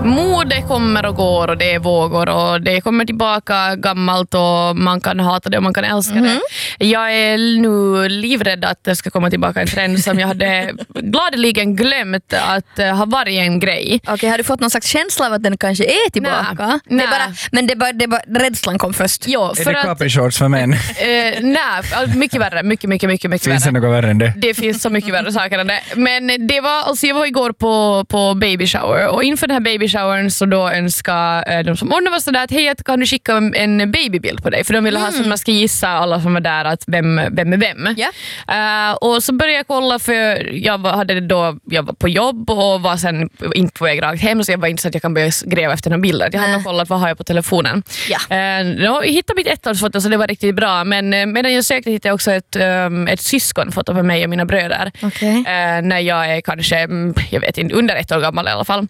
Mode kommer och går och det är vågor och det kommer tillbaka gammalt och man kan hata det och man kan älska det. Jag är nu livrädd att det ska komma tillbaka en trend som jag hade gladeligen glömt att ha varit en grej. Okej, har du fått någon slags känsla av att den kanske är tillbaka? Nej. Det är bara rädslan kom först. Jo, är det capri-shorts för män? Nej, mycket värre. Mycket finns värre. Det något värre än det? Det finns så mycket värre saker än det. Men det var, alltså jag var igår på baby shower och inför den här baby showern så då önskade de som ordnade var sådär att hej, kan du skicka en babybild på dig? För de ville ha så att man ska gissa alla som var där att vem är vem. Yeah. Och så började jag kolla för jag var på jobb och var sen inte på väg rakt hem så jag var inte så att jag kan börja gräva efter några bilder. Jag hade kollat vad har jag på telefonen. Jag hittade mitt ettårsfoto så det var riktigt bra men medan jag sökte hittade jag också ett syskonfoto för mig och mina bröder. Okay. När jag är kanske, jag vet inte, under 1 år gammal i alla fall.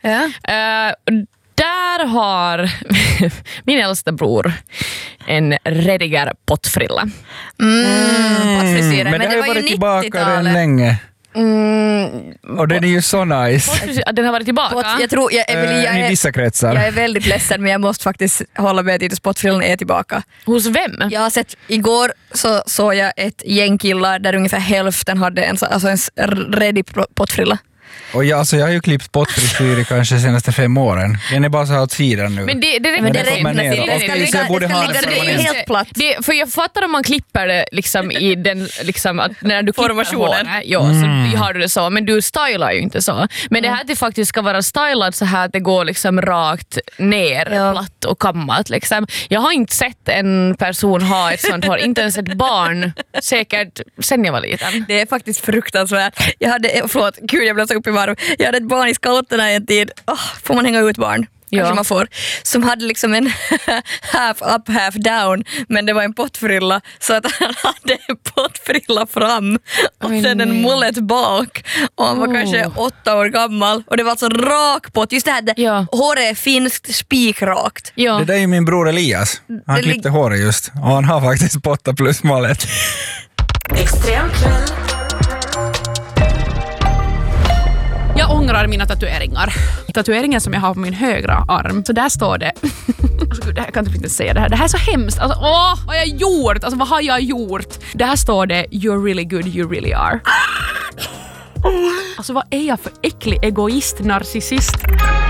Där har min äldsta bror en redigar pottfrilla. Pottfrisyren. Men det har ju varit tillbaka redan länge. Och den är ju så nice. Den har varit tillbaka. Jag tror, i vissa kretsar. Jag är väldigt ledsen men jag måste faktiskt hålla med till att pottfrillan är tillbaka. Hos vem? Jag har sett, igår så såg jag ett gäng killar där ungefär hälften hade en redig pottfrilla. Och jag har ju klippt pottfrisyr i kanske senaste 5 åren. Den är bara så här åt sidan nu. Men det räknas inte. Helt platt. För jag fattar om man klipper det liksom i den liksom att när du klipper håret, så har du det så, men du stylar ju inte så. Men det här att det faktiskt ska vara stylad så här att det går liksom rakt ner, platt och kammat liksom. Jag har inte sett en person ha ett sånt hår, inte ens ett barn, säkert sen jag var liten. Det är faktiskt fruktansvärt. Jag blev så upp i varv. Jag hade ett barn i scouterna i en tid. Får man hänga ut barn? Kanske man får. Som hade liksom en half up, half down. Men det var en pottfrilla. Så att han hade en pottfrilla fram. Och sen en mullet bak. Och han var kanske 8 år gammal. Och det var alltså rak pott. Just det här, håret är finskt, spikrakt. Ja. Det där är ju min bror Elias. Han klippte håret just. Och han har faktiskt potta plus mullet. Extremkväll. Jag ångrar mina tatueringar. Tatueringen som jag har på min högra arm. Så där står det. Alltså, gud, jag kan inte säga det här. Det här är så hemskt. Alltså, vad har jag gjort? Alltså, vad har jag gjort? Där står det you're really good, you really are. Alltså vad är jag för äcklig egoist, narcissist?